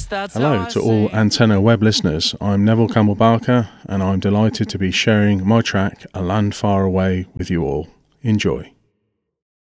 Hello to all Antenna Web listeners. I'm Neville Campbell Barker, and I'm delighted to be sharing my track, A Land Far Away, with you all. Enjoy.